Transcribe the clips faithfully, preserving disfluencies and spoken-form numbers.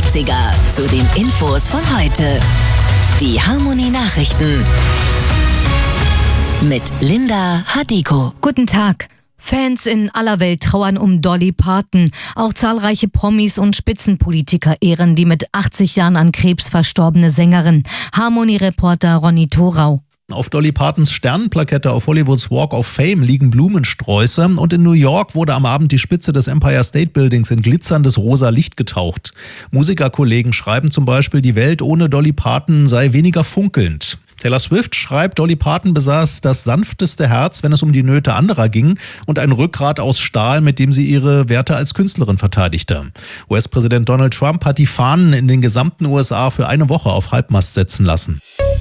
achtziger zu den Infos von heute. Die Harmony Nachrichten mit Linda Hadiko. Guten Tag. Fans in aller Welt trauern um Dolly Parton. Auch zahlreiche Promis und Spitzenpolitiker ehren die mit achtzig Jahren an Krebs verstorbene Sängerin. Harmony-Reporter Ronny Thorau. Auf Dolly Partons Sternenplakette auf Hollywoods Walk of Fame liegen Blumensträuße und in New York wurde am Abend die Spitze des Empire State Buildings in glitzerndes rosa Licht getaucht. Musikerkollegen schreiben zum Beispiel, die Welt ohne Dolly Parton sei weniger funkelnd. Taylor Swift schreibt, Dolly Parton besaß das sanfteste Herz, wenn es um die Nöte anderer ging, und ein Rückgrat aus Stahl, mit dem sie ihre Werte als Künstlerin verteidigte. U S-Präsident Donald Trump hat die Fahnen in den gesamten U S A für eine Woche auf Halbmast setzen lassen.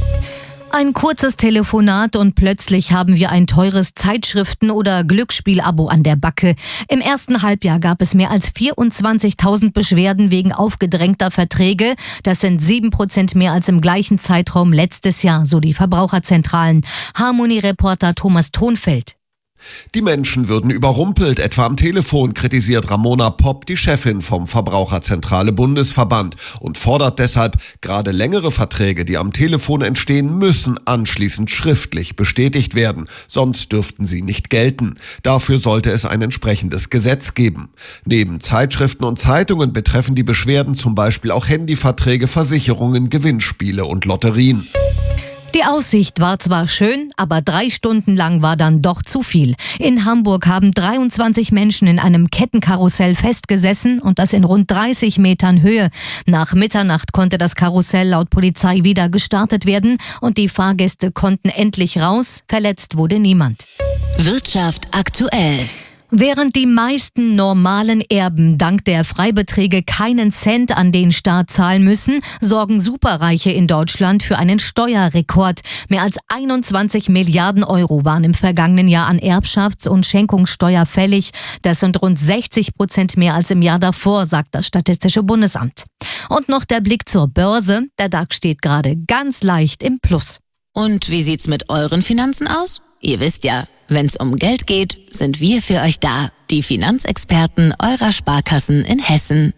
Ein kurzes Telefonat und plötzlich haben wir ein teures Zeitschriften- oder Glücksspiel-Abo an der Backe. Im ersten Halbjahr gab es mehr als vierundzwanzigtausend Beschwerden wegen aufgedrängter Verträge. Das sind sieben Prozent mehr als im gleichen Zeitraum letztes Jahr, so die Verbraucherzentralen. Harmony-Reporter Thomas Thonfeld. Die Menschen würden überrumpelt, etwa am Telefon, kritisiert Ramona Popp, die Chefin vom Verbraucherzentrale Bundesverband, und fordert deshalb, gerade längere Verträge, die am Telefon entstehen, müssen anschließend schriftlich bestätigt werden, sonst dürften sie nicht gelten. Dafür sollte es ein entsprechendes Gesetz geben. Neben Zeitschriften und Zeitungen betreffen die Beschwerden zum Beispiel auch Handyverträge, Versicherungen, Gewinnspiele und Lotterien. Die Aussicht war zwar schön, aber drei Stunden lang war dann doch zu viel. In Hamburg haben dreiundzwanzig Menschen in einem Kettenkarussell festgesessen und das in rund dreißig Metern Höhe. Nach Mitternacht konnte das Karussell laut Polizei wieder gestartet werden und die Fahrgäste konnten endlich raus. Verletzt wurde niemand. Wirtschaft aktuell. Während die meisten normalen Erben dank der Freibeträge keinen Cent an den Staat zahlen müssen, sorgen Superreiche in Deutschland für einen Steuerrekord. Mehr als einundzwanzig Milliarden Euro waren im vergangenen Jahr an Erbschafts- und Schenkungssteuer fällig. Das sind rund sechzig Prozent mehr als im Jahr davor, sagt das Statistische Bundesamt. Und noch der Blick zur Börse. Der DAX steht gerade ganz leicht im Plus. Und wie sieht's mit euren Finanzen aus? Ihr wisst ja, wenn's um Geld geht, sind wir für euch da. Die Finanzexperten eurer Sparkassen in Hessen.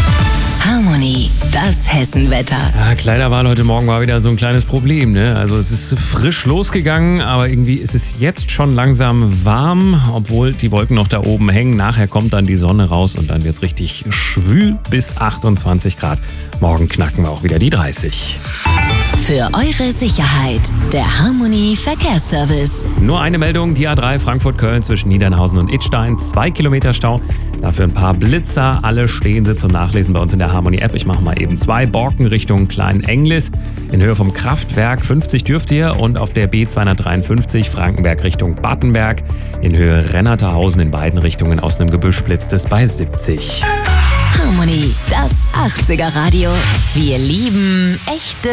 Harmony, das Hessenwetter. Ja, Kleiderwahl heute Morgen war wieder so ein kleines Problem, ne? Also es ist frisch losgegangen, aber irgendwie ist es jetzt schon langsam warm, obwohl die Wolken noch da oben hängen. Nachher kommt dann die Sonne raus und dann wird's richtig schwül bis achtundzwanzig Grad. Morgen knacken wir auch wieder die dreißig. Für eure Sicherheit, der Harmony Verkehrsservice. Nur eine Meldung, die A drei Frankfurt-Köln zwischen Niedernhausen und Idstein. Zwei Kilometer Stau, dafür ein paar Blitzer. Alle stehen sie zum Nachlesen bei uns in der Harmony-App. Ich mache mal eben zwei. Borken Richtung Klein-Englis in Höhe vom Kraftwerk. fünfzig dürft ihr. Und auf der B zweihundertdreiundfünfzig Frankenberg Richtung Battenberg in Höhe Rennerterhausen in beiden Richtungen aus einem Gebüsch blitzt es bei siebzig. Harmony, das achtziger Radio. Wir lieben echte